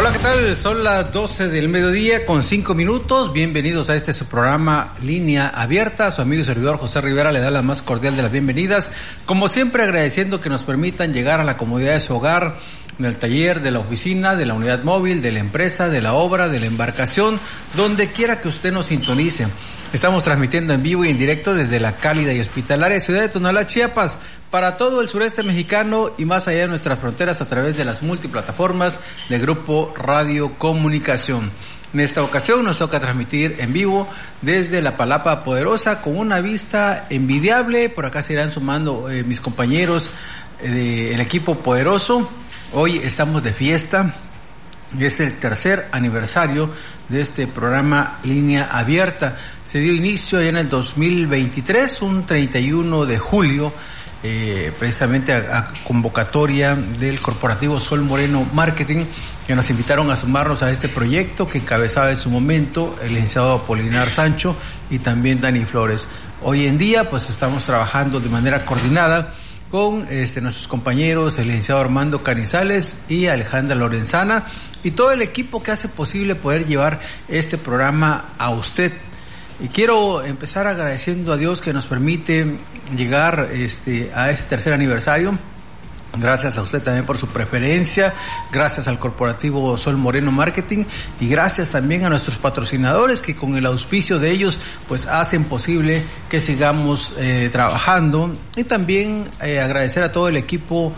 Hola, ¿qué tal? Son las 12 del mediodía con 5 minutos. Bienvenidos a su programa Línea Abierta. Su amigo y servidor José Rivera le da la más cordial de las bienvenidas. Como siempre, agradeciendo que nos permitan llegar a la comodidad de su hogar, del taller, de la oficina, de la unidad móvil, de la empresa, de la obra, de la embarcación, donde quiera que usted nos sintonice. Estamos transmitiendo en vivo y en directo desde la cálida y hospitalaria ciudad de Tonalá, Chiapas, para todo el sureste mexicano y más allá de nuestras fronteras a través de las multiplataformas del Grupo Radio Comunicación. En esta ocasión nos toca transmitir en vivo desde la Palapa Poderosa con una vista envidiable. Por acá se irán sumando mis compañeros del equipo poderoso. Hoy estamos de fiesta. Es el tercer aniversario de este programa Línea Abierta. Se dio inicio ya en el 2023, un 31 de julio, precisamente a convocatoria del corporativo Sol Moreno Marketing, que nos invitaron a sumarnos a este proyecto que encabezaba en su momento el licenciado Apolinar Sancho y también Dani Flores. Hoy en día pues estamos trabajando de manera coordinada con nuestros compañeros, el licenciado Armando Canizales y Alejandra Lorenzana, y todo el equipo que hace posible poder llevar este programa a usted. Y quiero empezar agradeciendo a Dios que nos permite llegar a este tercer aniversario. Gracias a usted también por su preferencia, gracias al corporativo Sol Moreno Marketing y gracias también a nuestros patrocinadores que con el auspicio de ellos pues hacen posible que sigamos trabajando, y también agradecer a todo el equipo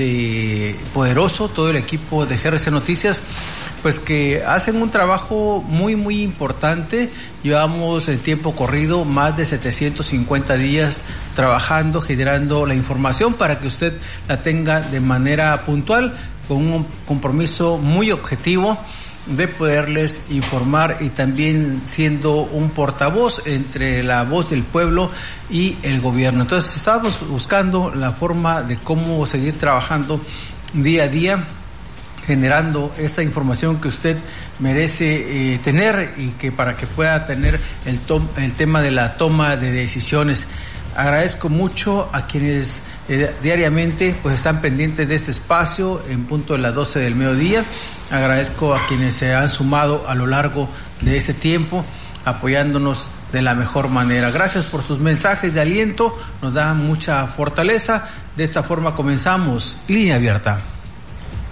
de Poderoso, todo el equipo de GRC Noticias, pues que hacen un trabajo muy muy importante. Llevamos en tiempo corrido más de 750 días trabajando, generando la información para que usted la tenga de manera puntual, con un compromiso muy objetivo de poderles informar y también siendo un portavoz entre la voz del pueblo y el gobierno. Entonces estábamos buscando la forma de cómo seguir trabajando día a día, generando esa información que usted merece tener y que para que pueda tener el tema de la toma de decisiones. Agradezco mucho a quienes diariamente pues están pendientes de este espacio en punto de las 12 del mediodía. Agradezco a quienes se han sumado a lo largo de este tiempo apoyándonos de la mejor manera. Gracias por sus mensajes de aliento, nos dan mucha fortaleza. De esta forma comenzamos Línea Abierta.